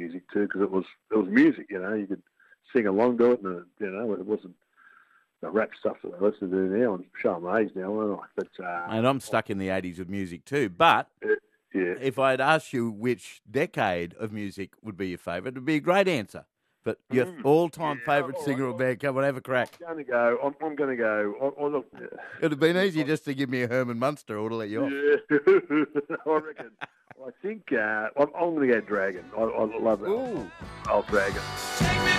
music too, because it was music. You could sing along to it, and it wasn't the rap stuff that I listen to now. I'm showing my age now, aren't I? But And I'm stuck in the 80s with music too. But if I'd asked you which decade of music would be your favourite, it would be a great answer. But your all-time favourite singer or band, come on, have a crack. I'm going to go. Look, It would have been easy just to give me a Herman Munster or to let you off. Yeah, I reckon. I think I'm going to go Dragon. I love it. Ooh. Old Dragon.